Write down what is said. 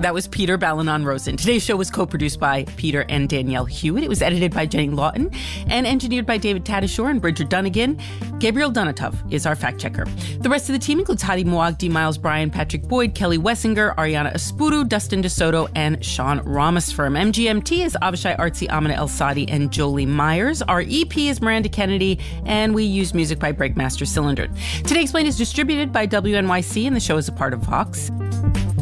That was Peter Balonon-Rosen. Today's show was co-produced by Peter and Danielle Hewitt. It was edited by Jenny Lawton and engineered by David Tadashore and Bridger Dunnigan. Gabriel Donatov is our fact checker. The rest of the team includes Hadi Moagdi, Miles Bryan, Patrick Boyd, Kelly Wessinger, Ariana Espuru, Dustin DeSoto, and Sean Ramasfirm. MGMT is Avishai Artsy, Amina El Sadi, and Jolie Myers. Our EP is Miranda Kennedy, and we use music by Breakmaster Cylinder. Today Explained is distributed by WNYC, and the show is a part of Vox.